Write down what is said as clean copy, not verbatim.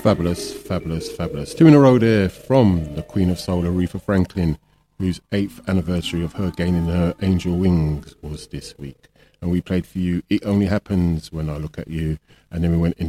Fabulous, fabulous, fabulous. 2 in a row there from the Queen of Soul, Aretha Franklin, whose 8th anniversary of her gaining her angel wings was this week. And we played for you It Only Happens When I Look at You. And then we went